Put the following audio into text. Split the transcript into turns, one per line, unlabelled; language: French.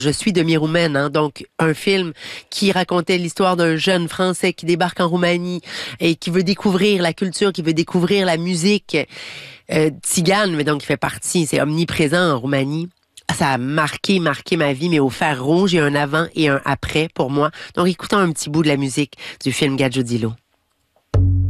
Je suis demi-roumaine, hein, donc un film qui racontait l'histoire d'un jeune Français qui débarque en Roumanie et qui veut découvrir la culture, qui veut découvrir la musique tzigane, mais donc il fait partie, c'est omniprésent en Roumanie. Ça a marqué ma vie, mais au fer rouge, il y a un avant et un après pour moi. Donc écoutons un petit bout de la musique du film Gadjo Dilo.